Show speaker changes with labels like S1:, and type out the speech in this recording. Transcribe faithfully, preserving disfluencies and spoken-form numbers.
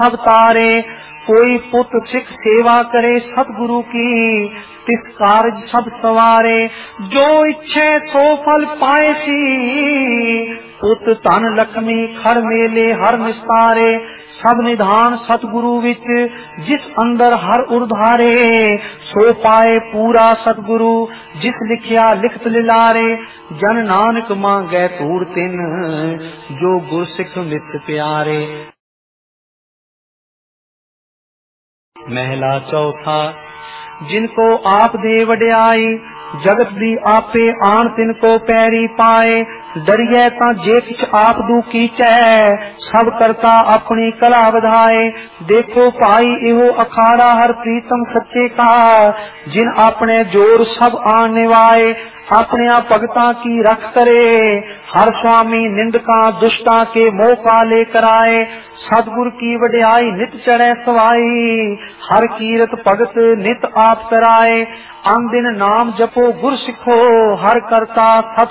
S1: सब तारे। कोई पुत सिख सेवा करे सतगुरु की, तिस कारज सब सवारे। जो इच्छे सो फल पाए सी, पुत धन लक्ष्मी खर मेले हर निस्तारे। सब निधान सतगुरु विच जिस अंदर हर उर्धारे, सो पाए पूरा सतगुरु जिस लिखिया लिखत लिलारे। जन नानक मांगे तूर तिन, जो गुर सिख मित प्यारे। महला चौथा। जिनको आप दे वड्याई, जगत दी आपे आन तिनको पैरी पाए। डरिए ता जे किछ आप दू कीचै, सब करता अपनी कला वधाए। देखो भाई इहो अखाड़ा हर प्रीतम सच्चे का, जिन अपने जोर सब आन निवाए। अपने भगता की रख करे, हर स्वामी निंदका दुष्टा के मोह काले कराए। सतगुर की वड्याई नित चढ़े सवाई, हर कीरत भगत नित आप कराए। अन दिन नाम जपो गुर सिखो, हर करता सब